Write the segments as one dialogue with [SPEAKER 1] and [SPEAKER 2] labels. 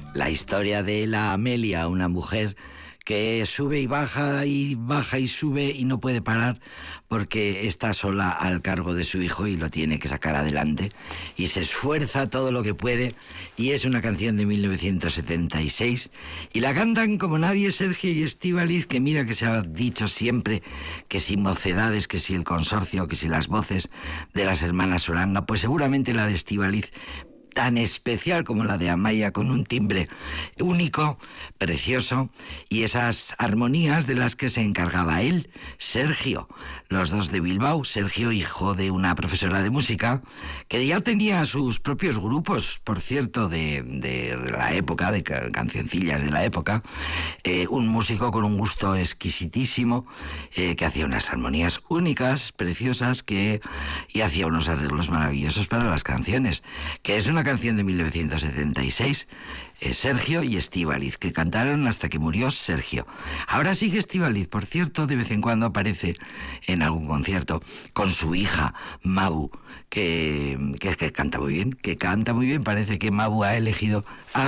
[SPEAKER 1] La historia de la Amelia, una mujer que sube y sube y no puede parar porque está sola al cargo de su hijo y lo tiene que sacar adelante y se esfuerza todo lo que puede, y es una canción de 1976 y la cantan como nadie Sergio y Estíbaliz, que mira que se ha dicho siempre que si Mocedades, que si el consorcio, que si las voces de las hermanas Uranga, pues seguramente la de Estíbaliz, tan especial como la de Amaya, con un timbre único, precioso, y esas armonías de las que se encargaba él, Sergio, los dos de Bilbao. Sergio, hijo de una profesora de música, que ya tenía sus propios grupos, por cierto, de la época, de cancioncillas de la época, un músico con un gusto exquisitísimo, que hacía unas armonías únicas, preciosas, y hacía unos arreglos maravillosos para las canciones, que es una canción de 1976, Sergio y Estíbaliz, que cantaron hasta que murió Sergio. Ahora sigue Estíbaliz, por cierto, de vez en cuando aparece en algún concierto con su hija Mabu, que canta muy bien, parece que Mabu ha elegido,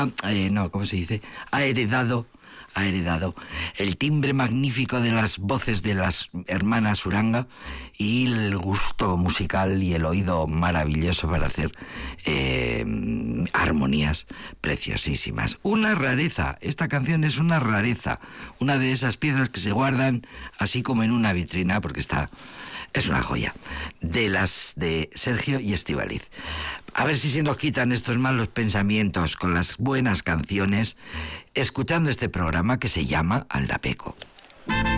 [SPEAKER 1] ha heredado el timbre magnífico de las voces de las hermanas Uranga y el gusto musical y el oído maravilloso para hacer armonías preciosísimas. Una rareza, esta canción es una rareza, una de esas piezas que se guardan así como en una vitrina, porque es una joya, de las de Sergio y Estíbaliz. A ver si se nos quitan estos malos pensamientos con las buenas canciones, escuchando este programa que se llama Aldapeco.